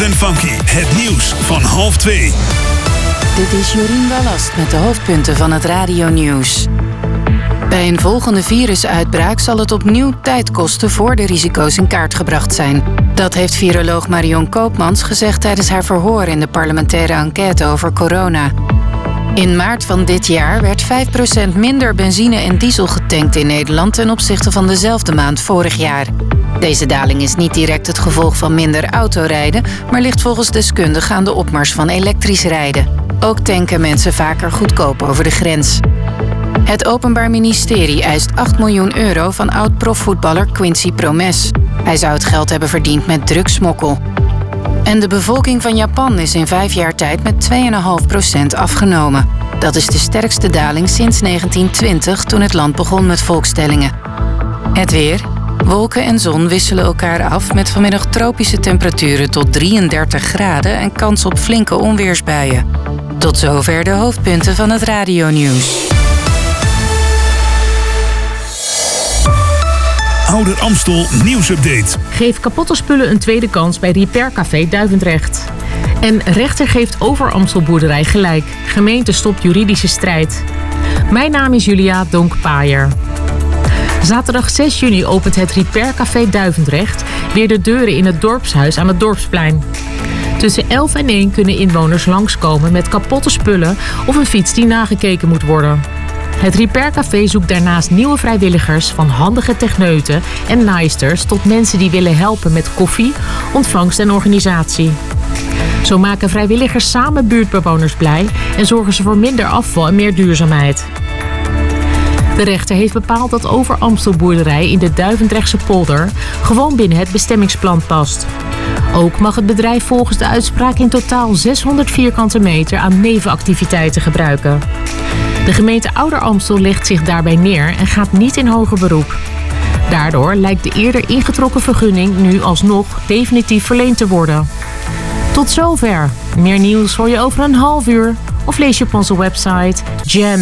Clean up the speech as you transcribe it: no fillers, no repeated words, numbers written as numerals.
en Funky, het nieuws van 1:30. Dit is Jorien Wallast met de hoofdpunten van het radionieuws. Bij een volgende virusuitbraak zal het opnieuw tijd kosten voor de risico's in kaart gebracht zijn. Dat heeft viroloog Marion Koopmans gezegd tijdens haar verhoor in de parlementaire enquête over corona. In maart van dit jaar werd 5% minder benzine en diesel getankt in Nederland ten opzichte van dezelfde maand vorig jaar. Deze daling is niet direct het gevolg van minder autorijden, maar ligt volgens deskundigen aan de opmars van elektrisch rijden. Ook tanken mensen vaker goedkoop over de grens. Het Openbaar Ministerie eist 8 miljoen euro van oud-profvoetballer Quincy Promes. Hij zou het geld hebben verdiend met drugssmokkel. En de bevolking van Japan is in 5 jaar tijd met 2,5% afgenomen. Dat is de sterkste daling sinds 1920, toen het land begon met volkstellingen. Het weer. Wolken en zon wisselen elkaar af met vanmiddag tropische temperaturen tot 33 graden en kans op flinke onweersbuien. Tot zover de hoofdpunten van het radionieuws. Ouder Amstel nieuwsupdate. Geef kapotte spullen een tweede kans bij Repair Café Duivendrecht. En rechter geeft Over Amstel boerderij gelijk. Gemeente stopt juridische strijd. Mijn naam is Julia Donk-Paaier. Zaterdag 6 juni opent het Repair Café Duivendrecht weer de deuren in het dorpshuis aan het Dorpsplein. Tussen 11 en 1 kunnen inwoners langskomen met kapotte spullen of een fiets die nagekeken moet worden. Het Repair Café zoekt daarnaast nieuwe vrijwilligers, van handige techneuten en naaisters tot mensen die willen helpen met koffie, ontvangst en organisatie. Zo maken vrijwilligers samen buurtbewoners blij en zorgen ze voor minder afval en meer duurzaamheid. De rechter heeft bepaald dat Over Amstel boerderij in de Duivendrechtse polder gewoon binnen het bestemmingsplan past. Ook mag het bedrijf volgens de uitspraak in totaal 600 vierkante meter aan nevenactiviteiten gebruiken. De gemeente Ouder Amstel legt zich daarbij neer en gaat niet in hoger beroep. Daardoor lijkt de eerder ingetrokken vergunning nu alsnog definitief verleend te worden. Tot zover. Meer nieuws hoor je over een half uur of lees je op onze website jam.